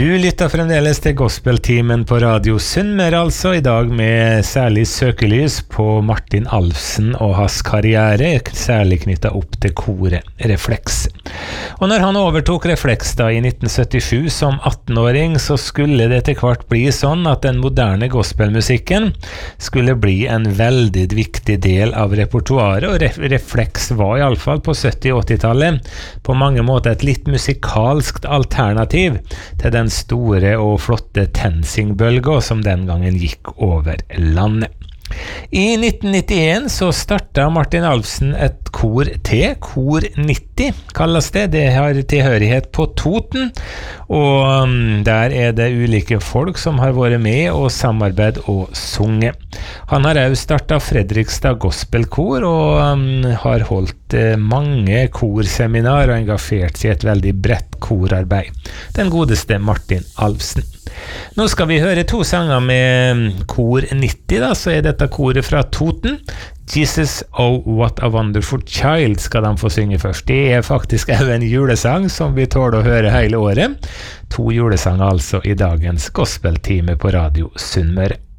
Du lytter fremdeles til Gospeltimen på Radio Sunnmøre, altså i dag med særlig søkelys på Martin Alfsen og hans karriere, særlig knyttet opp til koret Refleks. Og når han overtok Refleks da i 1977 som 18-åring, så skulle det til hvert bli sånn at den moderne gospelmusikken skulle bli en veldig viktig del av repertoaret, og Refleks var i alle fall på 70-80-tallet på mange måter et litt musikalskt alternativ til den store og flotte TenSing-bølga som den gangen gikk over landet. I 1991 så startet Martin Alfsen et kor til, Kor 90 kalles det. Det har tilhørighet på Toten, og der er det ulike folk som har vært med og samarbeid og sunget. Han har også startet Fredrikstad Gospelkor og har holdt mange korseminar og engasjert seg i et veldig bredt korarbeid. Den godeste Martin Alfsen. Nå skal vi høre to sanger med Kor 90 da, så er dette koret fra Toten. Jesus, oh what a wonderful child skal de få synge først. Det er faktisk også en julesang som vi tåler å høre hele året. 2 julesanger altså i dagens gospeltime på Radio Sunnmøre.